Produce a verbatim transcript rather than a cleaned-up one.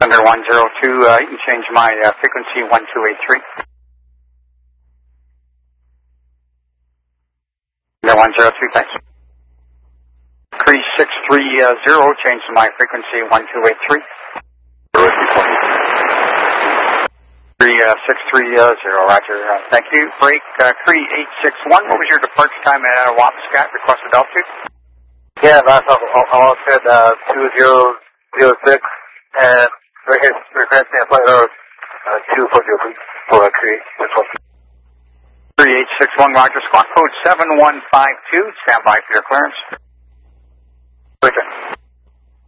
Thunder one zero two, uh, you can change my uh, frequency one two eight three. Thunder one zero two, thanks. three six three zero, change my frequency one two eight three. three six three zero, roger. Uh, thank you. Break uh, three eight six one, what was your departure time at uh, Wapscott, requested altitude? Yeah, last time I said uh, two zero zero six, and right here, requesting a flight load uh, two four zero three for three eight six one. three eight six one, roger. Squawk code seven one five two, stand by for your clearance. Roger.